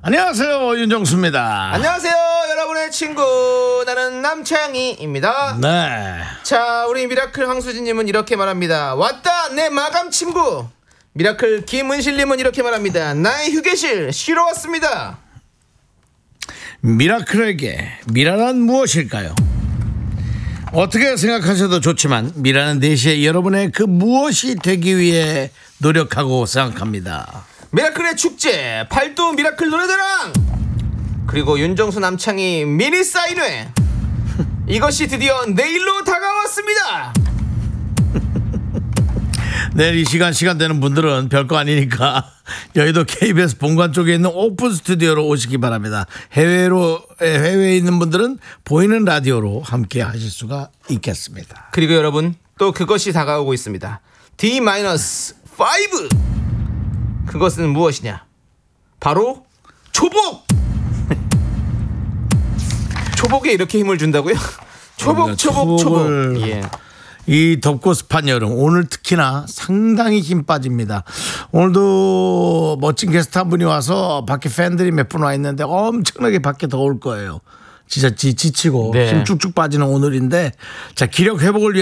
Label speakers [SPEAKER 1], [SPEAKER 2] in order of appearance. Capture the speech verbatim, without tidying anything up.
[SPEAKER 1] 안녕하세요, 윤정수입니다.
[SPEAKER 2] 안녕하세요, 여러분의 친구 나는 남창희입니다.
[SPEAKER 1] 네.
[SPEAKER 2] 자, 우리 미라클 황수진님은 이렇게 말합니다. 왔다 내 마감 친구. 미라클 김은실님은 이렇게 말합니다. 나의 휴게실 쉬러 왔습니다.
[SPEAKER 1] 미라클에게 미라란 무엇일까요? 어떻게 생각하셔도 좋지만 미라는 대시에 여러분의 그 무엇이 되기 위해 노력하고 생각합니다.
[SPEAKER 2] 미라클의 축제 팔도 미라클 노래자랑, 그리고 윤정수 남창희 미니 사인회, 이것이 드디어 내일로 다가왔습니다.
[SPEAKER 1] 내일 이 시간 시간 되는 분들은 별거 아니니까 여의도 케이비에스 본관 쪽에 있는 오픈 스튜디오로 오시기 바랍니다. 해외로 해외에 있는 분들은 보이는 라디오로 함께 하실 수가 있겠습니다.
[SPEAKER 2] 그리고 여러분, 또 그것이 다가오고 있습니다. 디 파이브. 그것은 무엇이냐? 바로 초복. 초복에 이렇게 힘을 준다고요? 초복, 초복, 초복.
[SPEAKER 1] 초복을
[SPEAKER 2] 예.
[SPEAKER 1] 이 덥고 습한 여름, 오늘 특히나 상당히 힘 빠집니다. 오늘도 멋진 게스트 한 분이 와서 밖에 팬들이 몇 분 와 있는데 엄청나게 밖에 더울 거예요. 진짜 지, 지치고
[SPEAKER 2] 네.
[SPEAKER 1] 힘 쭉쭉 빠지는 오늘인데, 자, 기력 회복을 위해